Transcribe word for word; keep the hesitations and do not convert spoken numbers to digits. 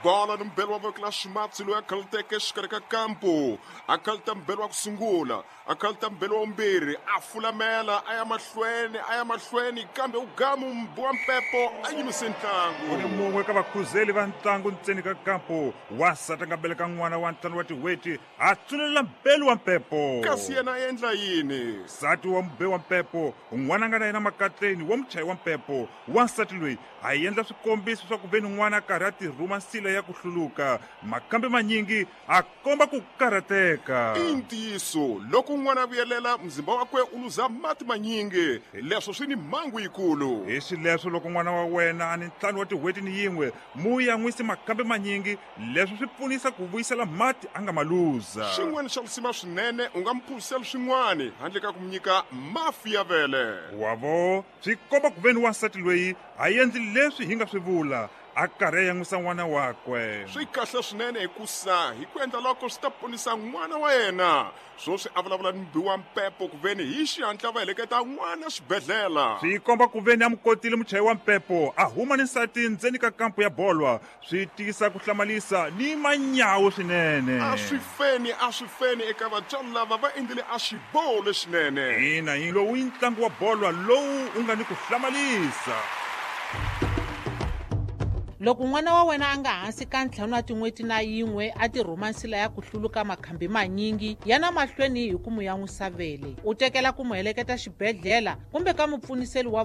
bola ni mbelo wa vokela ximatsi loyi a khalteke xikarhi ka kampu a khalta mbelo wa ku sungula a khalta mbelo wa vumbirhi a fulamela a ya mahlweni a ya mahlweni kambe ugamu mbowa mpepo a yimise ntlangu. Ku ni mun'we ka vakhuzeli va ntlangu ntseni ka kampu wansati a nga beleka n'wana wa ntlangu wa tiweti a tsulela mbelo wa mpepo. Kasi yena a endla yini? Nsati wa mbe wa mpepo n'wana a nga na yena makatleni wa muchayi wa mpepo wansati loyi a endla swikombiso swa ku veni n'wana a karhi a tirhuma nsila ya ku hluluka makambe manyingi a komba ku karhateka. I ntiyiso loko n'wana a vuyelela mzimba wakwe u luza mati manyingi leswo swi ni mhangu yikulu. Hi swileswo loko n'wana wa wena a ni ntlhanu wa tiweti ni yin'we mu ya n'wisi makambe manyingi leswi swi pfunisa ku vuyisela mati a nga ma luza. Xin'wana xa lusima swinene u nga mi phurisela swin'wana handle ka ku mi nyika mafi ya vele. Wavo swi komba ku veni wansati loyi a endli leswi hi nga swi vula a karhi a yan'wisa n'wana wakwe. Swi kahle swinene hikusa hi ku endla loko swi ta ponisa n'wana wa yena swo swi a vulavula ni mbi wa mpepo ku veni hi xihatla va heleketa n'wana xibedhlela. Swi komba ku veni a mi kotile muchayi wa mpepo a huma ni nsati ndzeni ka kampu ya bolwa swi tisa ku hlamalisa ni manyawu swinene. A swi feni a swi feni eka vatswari lava va endlile a xiboho leswinene. Ina hi lowu i ntlangu wa bolwa lowu u nga ni ku hlamalisa. Loko n'wana wa wena a nga hansi ka ntlhanu wa tin'weti na yin'we a tirhuma nsila ya ku hluluka makhambi manyingi yana mahlweni hi ku mu yan'wisa vele u tekela ku mu heleketa xibedhlela kumbe ka mupfuniseli wa